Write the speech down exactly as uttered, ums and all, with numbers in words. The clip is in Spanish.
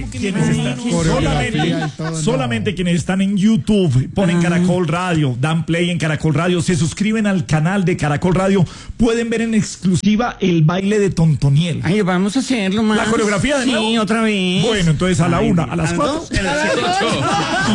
quienes están, solamente, solamente quienes están en YouTube, ponen Caracol Radio, dan play en Caracol Radio, se suscriben al canal de Caracol Radio, pueden ver en exclusiva el baile de Tontoniel. Ay, vamos a hacerlo más. La coreografía de nuevo. Sí, otra vez. Bueno, entonces a la Ay, una, a las ¿a cuatro. dos? A las ocho.